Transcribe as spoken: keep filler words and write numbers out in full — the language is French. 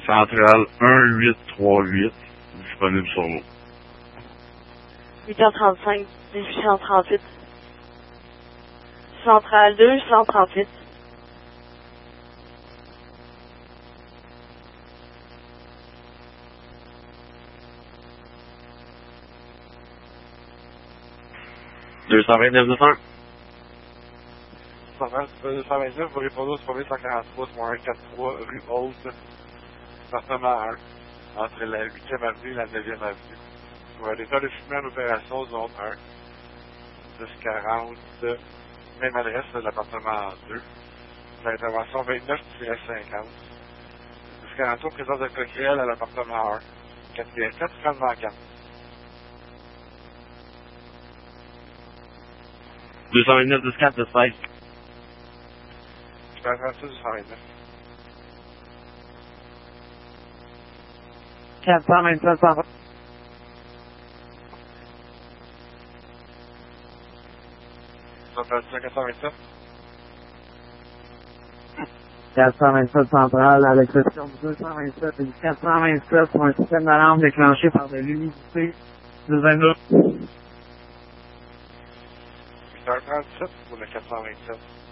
Centrale un huit trois huit, disponible sur l'eau. huit heures trente-cinq, dix-huit cent trente-huit. Centrale deux cent trente-huit. deux cent vingt-neuf deux cent un. Centrale deux cent vingt-neuf, vous répondez au premier cent quarante-trois, un quarante-trois, rue Haute, appartement un, entre la huitième avenue et la neuvième avenue. Pour l'état de fumée en opération, zone un, dix quarante, même adresse de l'appartement deux. L'intervention vingt-neuf cinquante. dix quarante-trois, présence de coquerelle à l'appartement un. quatre bien sept, trente quatre. deux cent vingt-neuf dix quatre, dix seize. Je peux attendre ça, deux cent vingt-neuf. quatre cent vingt-sept, cent vingt. quatre cent vingt-sept. quatre cent vingt-sept centrale, à l'exception du deux cent vingt-sept et du quatre cent vingt-sept pour un système d'alarme déclenché par de l'humidité du vingt-deux. huit heures trente-sept pour le quatre cent vingt-sept.